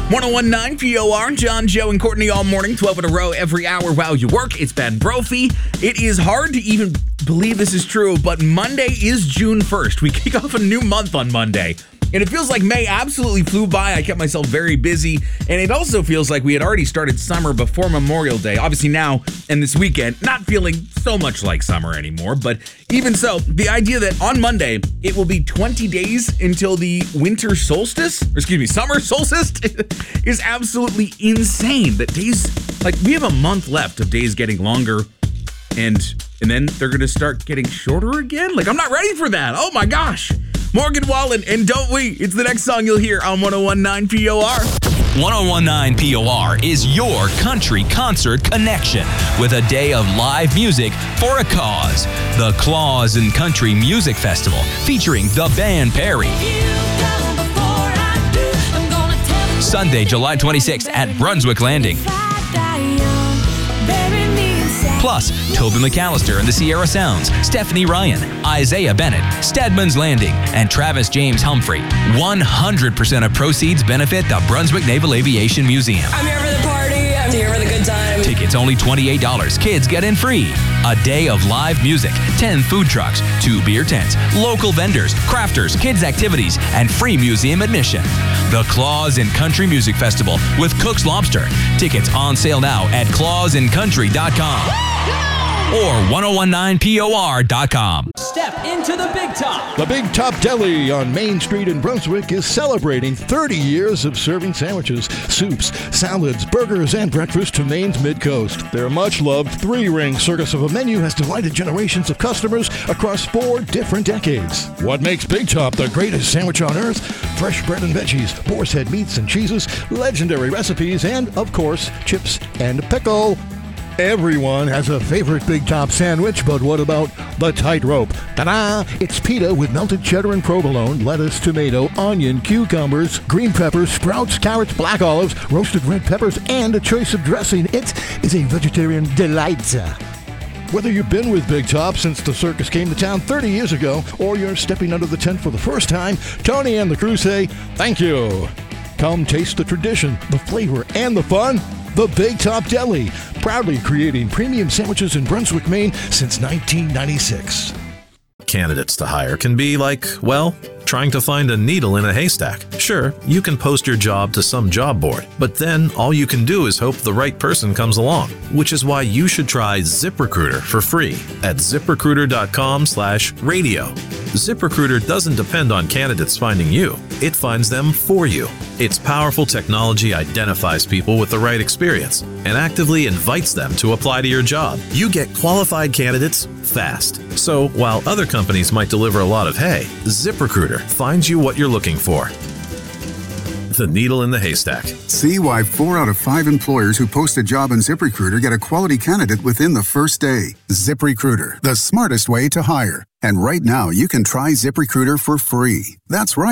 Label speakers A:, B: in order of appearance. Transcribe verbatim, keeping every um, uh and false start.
A: ten nineteen P O R, John, Joe, and Courtney all morning, twelve in a row every hour while you work. It's Ben Brophy. It is hard to even believe this is true, but Monday is June first. We kick off a new month on Monday. And it feels like May absolutely flew by. I kept myself very busy. And it also feels like we had already started summer before Memorial Day. Obviously now and this weekend, not feeling so much like summer anymore. But even so, the idea that on Monday, it will be twenty days until the winter solstice, or excuse me, summer solstice is absolutely insane. That days, like we have a month left of days getting longer and and then they're going to start getting shorter again. Like I'm not ready for that. Oh my gosh. Morgan Wallen and Don't We? It's the next song you'll hear on ten nineteen P O R.
B: ten nineteen P O R is your country concert connection with a day of live music for a cause. The Claus and Country Music Festival featuring the band Perry. Sunday, July twenty-sixth at Brunswick Landing. Plus, Toby McAllister and the Sierra Sounds, Stephanie Ryan, Isaiah Bennett, Stedman's Landing, and Travis James Humphrey. one hundred percent of proceeds benefit the Brunswick Naval Aviation Museum.
C: I'm here for the party. I'm here for the good time.
B: Tickets only twenty-eight dollars. Kids get in free. A day of live music, ten food trucks, two beer tents, local vendors, crafters, kids activities, and free museum admission. The Claus and Country Music Festival with Cook's Lobster. Tickets on sale now at claus and country dot com or ten nineteen P O R dot com.
D: Step into the Big Top.
E: The Big Top Deli on Main Street in Brunswick is celebrating thirty years of serving sandwiches, soups, salads, burgers, and breakfast to Maine's Mid-Coast. Their much-loved three-ring circus of a menu has delighted generations of customers across four different decades. What makes Big Top the greatest sandwich on earth? Fresh bread and veggies, boar's head meats and cheeses, legendary recipes, and, of course, chips and pickle. Everyone has a favorite Big Top sandwich, but what about the tightrope? Ta-da! It's pita with melted cheddar and provolone, lettuce, tomato, onion, cucumbers, green peppers, sprouts, carrots, black olives, roasted red peppers, and a choice of dressing. It is a vegetarian delight. Whether you've been with Big Top since the circus came to town thirty years ago, or you're stepping under the tent for the first time, Tony and the crew say, thank you. Come taste the tradition, the flavor, and the fun. The Big Top Deli, proudly creating premium sandwiches in Brunswick, Maine since nineteen ninety-six.
F: Candidates to hire can be like, well, trying to find a needle in a haystack. Sure, you can post your job to some job board, but then all you can do is hope the right person comes along, which is why you should try ZipRecruiter for free at ziprecruiter.com slash radio. ZipRecruiter doesn't depend on candidates finding you. It finds them for you. Its powerful technology identifies people with the right experience and actively invites them to apply to your job. You get qualified candidates fast. So while other companies might deliver a lot of hay, ZipRecruiter finds you what you're looking for. The needle in the haystack.
G: See why four out of five employers who post a job on ZipRecruiter get a quality candidate within the first day. ZipRecruiter, the smartest way to hire. And right now, you can try ZipRecruiter for free. That's right.